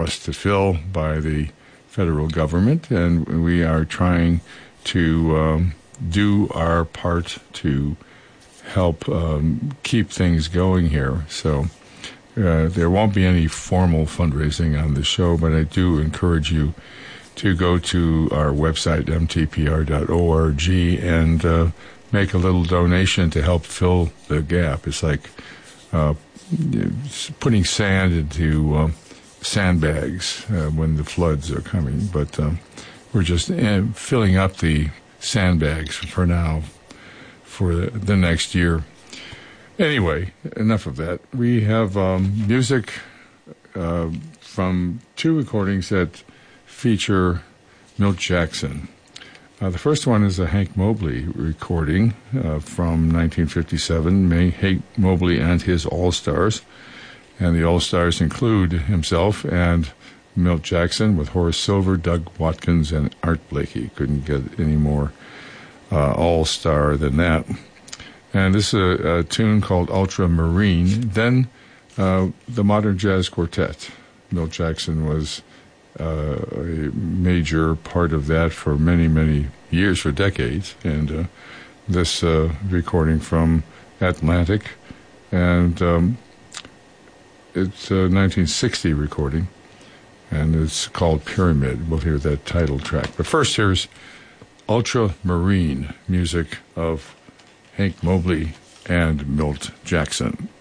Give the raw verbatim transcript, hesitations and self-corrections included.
us to fill by the federal government, and we are trying to um, do our part to help um, keep things going here. So uh, there won't be any formal fundraising on the show, but I do encourage you to go to our website, m t p r dot org, and uh, make a little donation to help fill the gap. It's like uh, putting sand into uh, sandbags uh, when the floods are coming, but um, we're just uh, filling up the sandbags for now for the, the next year. Anyway, enough of that. We have um, music uh, from two recordings that feature Milt Jackson. Uh, the first one is a Hank Mobley recording uh, from nineteen fifty-seven, May Hank Mobley and his All-Stars. And the All-Stars include himself and Milt Jackson with Horace Silver, Doug Watkins, and Art Blakey. Couldn't get any more uh, All-Star than that. And this is a, a tune called Ultramarine. Then uh, the Modern Jazz Quartet. Milt Jackson was Uh, a major part of that for many, many years, for decades. And uh, this uh, recording from Atlantic, and um, it's a nineteen sixty recording, and it's called Pyramid. We'll hear that title track. But first, here's Ultramarine, music of Hank Mobley and Milt Jackson.